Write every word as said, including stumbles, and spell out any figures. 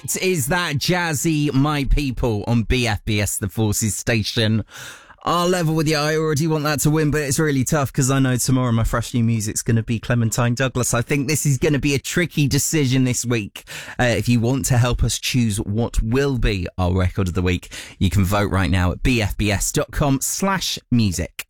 Is that jazzy My People on B F B S, the Forces station? I'll level with you. I already want that to win, but it's really tough because I know tomorrow my fresh new music's going to be Clementine Douglas. I think this is going to be a tricky decision this week. Uh, if you want to help us choose what will be our record of the week, you can vote right now at bfbs.com slash music.